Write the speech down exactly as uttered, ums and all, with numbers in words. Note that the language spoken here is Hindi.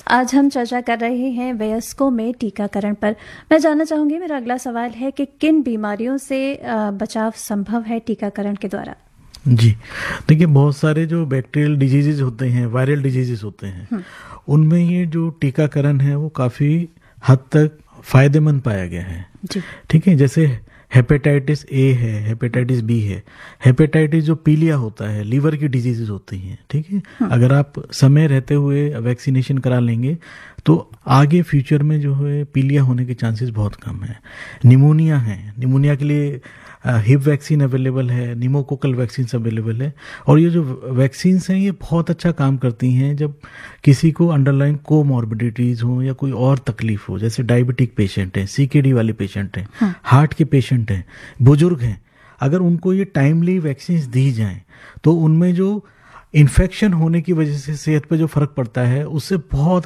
आज हम चर्चा कर रहे हैं वयस्कों में टीकाकरण पर। मैं जानना चाहूंगी, मेरा अगला सवाल है कि किन बीमारियों से बचाव संभव है टीकाकरण के द्वारा? जी देखिए, बहुत सारे जो बैक्टीरियल डिजीजेज होते हैं, वायरल डिजीजेज होते हैं, उनमें ये जो टीकाकरण है वो काफ़ी हद तक फायदेमंद पाया गया है। ठीक है, जैसे हेपेटाइटिस ए है, हेपेटाइटिस बी है। हेपेटाइटिस जो पीलिया होता है, लीवर की डिजीजेज होती हैं। ठीक है, अगर आप समय रहते हुए वैक्सीनेशन करा लेंगे तो आगे फ्यूचर में जो है पीलिया होने के चांसेस बहुत कम है। निमोनिया है, निमोनिया के लिए हिप वैक्सीन अवेलेबल है, निमोकोकल वैक्सीन अवेलेबल है। और ये जो वैक्सीन्स हैं ये बहुत अच्छा काम करती हैं जब किसी को अंडरलाइन कोमॉर्बिडिटीज हो या कोई और तकलीफ हो, जैसे डायबिटिक पेशेंट हैं, सीकेडी वाले पेशेंट हैं, हाँ। हार्ट के पेशेंट हैं, बुजुर्ग हैं। अगर उनको ये टाइमली वैक्सीन्स दी जाएं तो उनमें जो इन्फेक्शन होने की वजह से सेहत पे जो फर्क पड़ता है उससे बहुत